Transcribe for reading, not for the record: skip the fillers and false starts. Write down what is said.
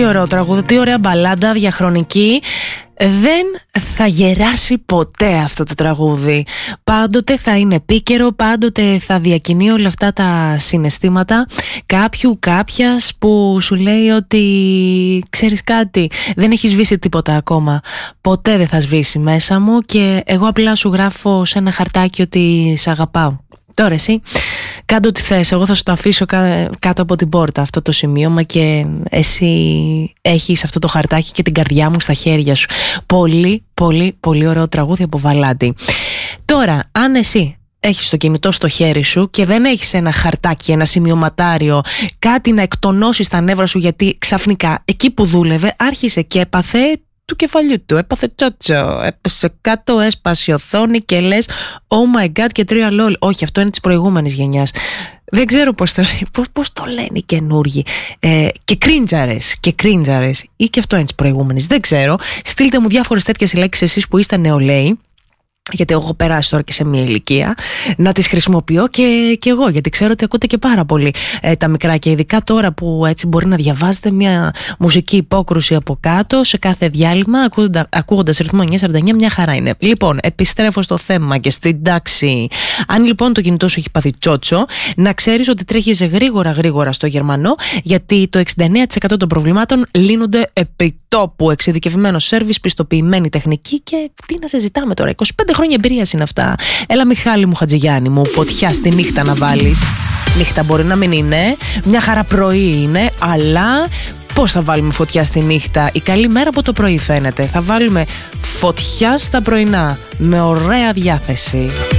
ωραίο τραγούδι, τι ωραία μπαλάντα διαχρονική. Δεν θα γεράσει ποτέ αυτό το τραγούδι. Πάντοτε θα είναι επίκαιρο, πάντοτε θα διακινεί όλα αυτά τα συναισθήματα κάποιου, κάποιας που σου λέει ότι ξέρεις κάτι, δεν έχει σβήσει τίποτα ακόμα. Ποτέ δεν θα σβήσει μέσα μου και εγώ απλά σου γράφω σε ένα χαρτάκι ότι σ' αγαπάω. Τώρα εσύ κάντε ό,τι θες, εγώ θα σου το αφήσω κάτω από την πόρτα αυτό το σημείωμα και εσύ έχεις αυτό το χαρτάκι και την καρδιά μου στα χέρια σου. Πολύ πολύ πολύ ωραίο τραγούδι από Βαλάντη. Τώρα αν εσύ έχεις το κινητό στο χέρι σου και δεν έχεις ένα χαρτάκι, ένα σημειωματάριο, κάτι να εκτονώσεις τα νεύρα σου γιατί ξαφνικά εκεί που δούλευε άρχισε και έπαθε του κεφαλιού του, έπαθε τσότσο, έπεσε κάτω, έσπασε η οθόνη και λες oh my god και 3 lol. Όχι, αυτό είναι της προηγούμενης γενιάς. Δεν ξέρω πώς το λένε οι καινούργοι. Και κρίντζαρες ή και αυτό είναι της προηγούμενης. Δεν ξέρω. Στείλτε μου διάφορες τέτοιες λέξεις εσείς που είστε νεολαίοι, γιατί εγώ έχω περάσει τώρα και σε μια ηλικία, να τις χρησιμοποιώ και εγώ, γιατί ξέρω ότι ακούτε και πάρα πολύ τα μικρά και ειδικά τώρα που έτσι μπορεί να διαβάζετε μια μουσική υπόκρουση από κάτω σε κάθε διάλειμμα ακούγοντας ρυθμό 949, μια χαρά είναι. Λοιπόν, επιστρέφω στο θέμα και στην τάξη. Αν λοιπόν το κινητό σου έχει πάθει τσότσο, να ξέρεις ότι τρέχεις γρήγορα στο Γερμανό, γιατί το 69% των προβλημάτων λύνονται επί τόπου. Εξειδικευμένο σέρβις, πιστοποιημένη τεχνική και τι να συζητάμε τώρα, 25 χρόνια εμπειρίας είναι αυτά. Έλα Μιχάλη μου, Χατζηγιάννη μου, φωτιά στη νύχτα να βάλεις. Νύχτα μπορεί να μην είναι, μια χαρά πρωί είναι, αλλά πώς θα βάλουμε φωτιά στη νύχτα? Η καλή μέρα από το πρωί φαίνεται. Θα βάλουμε φωτιά στα πρωινά με ωραία διάθεση.